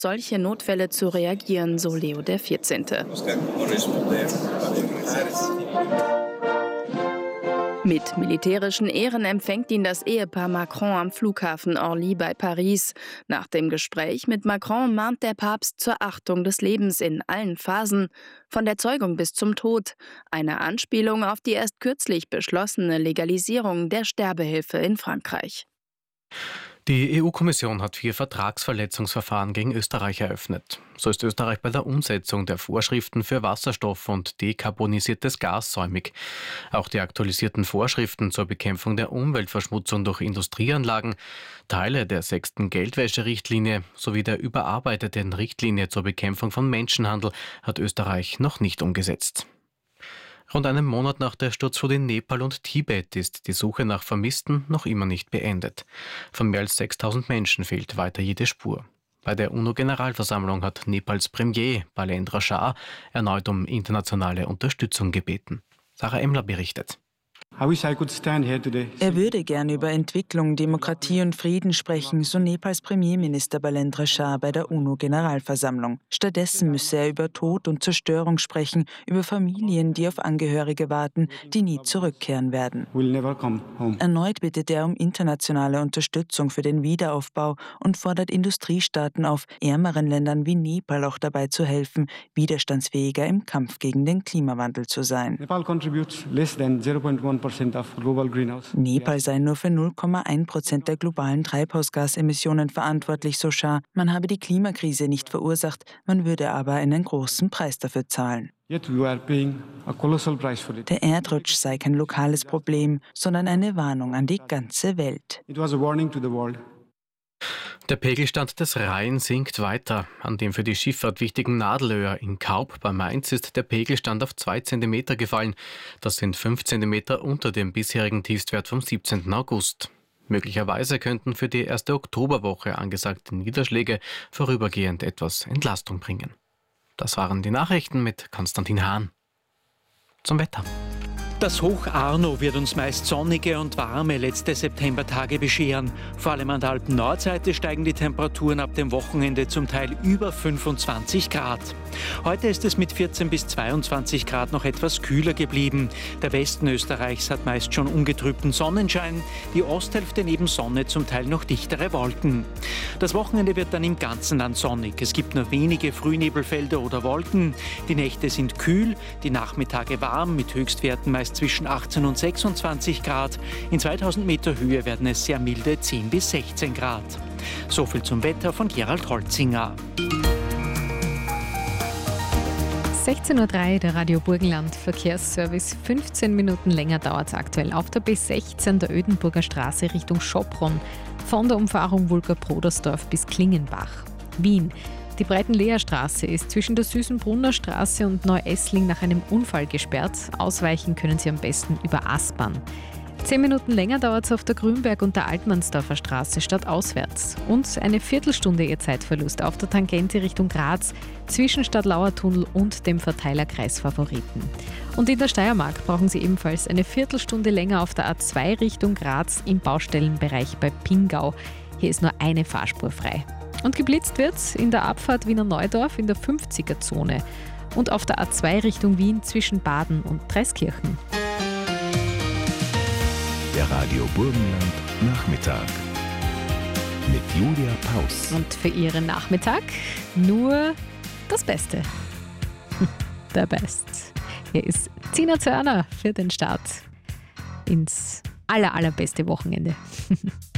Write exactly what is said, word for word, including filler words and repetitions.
solche Notfälle zu reagieren, so Leo der vierzehnte. Mit militärischen Ehren empfängt ihn das Ehepaar Macron am Flughafen Orly bei Paris. Nach dem Gespräch mit Macron mahnt der Papst zur Achtung des Lebens in allen Phasen, von der Zeugung bis zum Tod. Eine Anspielung auf die erst kürzlich beschlossene Legalisierung der Sterbehilfe in Frankreich. Die E U-Kommission hat vier Vertragsverletzungsverfahren gegen Österreich eröffnet. So ist Österreich bei der Umsetzung der Vorschriften für Wasserstoff und dekarbonisiertes Gas säumig. Auch die aktualisierten Vorschriften zur Bekämpfung der Umweltverschmutzung durch Industrieanlagen, Teile der sechsten Geldwäscherichtlinie sowie der überarbeiteten Richtlinie zur Bekämpfung von Menschenhandel hat Österreich noch nicht umgesetzt. Rund einen Monat nach der Sturzflut in Nepal und Tibet ist die Suche nach Vermissten noch immer nicht beendet. Von mehr als sechstausend Menschen fehlt weiter jede Spur. Bei der UNO-Generalversammlung hat Nepals Premier Balendra Shah erneut um internationale Unterstützung gebeten. Sarah Emler berichtet. Er würde gerne über Entwicklung, Demokratie und Frieden sprechen, so Nepals Premierminister Balendra Shah bei der UNO-Generalversammlung. Stattdessen müsse er über Tod und Zerstörung sprechen, über Familien, die auf Angehörige warten, die nie zurückkehren werden. Erneut bittet er um internationale Unterstützung für den Wiederaufbau und fordert Industriestaaten auf, ärmeren Ländern wie Nepal auch dabei zu helfen, widerstandsfähiger im Kampf gegen den Klimawandel zu sein. Nepal contributes less than zero point one percent of global greenhouse. Nepal sei nur für null Komma eins Prozent der globalen Treibhausgasemissionen verantwortlich, so Shah. Man habe die Klimakrise nicht verursacht, man würde aber einen großen Preis dafür zahlen. Yet we are paying a colossal price for it. Der Erdrutsch sei kein lokales Problem, sondern eine Warnung an die ganze Welt. It was a warning to the world. Der Pegelstand des Rhein sinkt weiter. An dem für die Schifffahrt wichtigen Nadelöhr in Kaub bei Mainz ist der Pegelstand auf zwei Zentimeter gefallen. Das sind fünf Zentimeter unter dem bisherigen Tiefstwert vom siebzehnten August. Möglicherweise könnten für die erste Oktoberwoche angesagte Niederschläge vorübergehend etwas Entlastung bringen. Das waren die Nachrichten mit Konstantin Hahn. Zum Wetter. Das Hoch Arno wird uns meist sonnige und warme letzte Septembertage bescheren. Vor allem an der Alpen-Nordseite steigen die Temperaturen ab dem Wochenende zum Teil über fünfundzwanzig Grad. Heute ist es mit vierzehn bis zweiundzwanzig Grad noch etwas kühler geblieben. Der Westen Österreichs hat meist schon ungetrübten Sonnenschein, die Osthälfte neben Sonne zum Teil noch dichtere Wolken. Das Wochenende wird dann im ganzen Land sonnig. Es gibt nur wenige Frühnebelfelder oder Wolken. Die Nächte sind kühl, die Nachmittage warm mit Höchstwerten meist zwischen achtzehn und sechsundzwanzig Grad. In zweitausend Meter Höhe werden es sehr milde zehn bis sechzehn Grad. So viel zum Wetter von Gerald Holzinger. sechzehn Uhr drei, der Radio Burgenland Verkehrsservice. fünfzehn Minuten länger dauert es aktuell auf der B sechzehn der Ödenburger Straße Richtung Schopron. Von der Umfahrung Wulgar-Brodersdorf bis Klingenbach. Wien. Die Breitenleerstraße ist zwischen der Süßenbrunner Straße und Neu-Essling nach einem Unfall gesperrt. Ausweichen können Sie am besten über Aspern. Zehn Minuten länger dauert es auf der Grünberg- und der Altmannsdorfer Straße statt auswärts. Und eine Viertelstunde Ihr Zeitverlust auf der Tangente Richtung Graz zwischen Stadtlauertunnel und dem Verteilerkreis Favoriten. Und in der Steiermark brauchen Sie ebenfalls eine Viertelstunde länger auf der A zwei Richtung Graz im Baustellenbereich bei Pingau. Hier ist nur eine Fahrspur frei. Und geblitzt wird's in der Abfahrt Wiener Neudorf in der fünfziger-Zone und auf der A zwei Richtung Wien zwischen Baden und Treskirchen. Der Radio Burgenland Nachmittag mit Julia Paus. Und für Ihren Nachmittag nur das Beste. Der Best. Hier ist Tina Zörner für den Start ins aller, allerbeste Wochenende.